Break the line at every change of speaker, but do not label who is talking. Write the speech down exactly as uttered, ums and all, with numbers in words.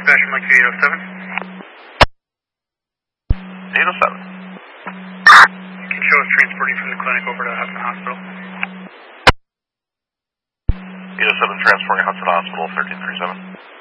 Dispatch from like eight oh seven.
eight oh seven.
You can show us transporting from the clinic over to Hudson Hospital.
eight oh seven transporting Hudson Hospital, thirteen thirty-seven.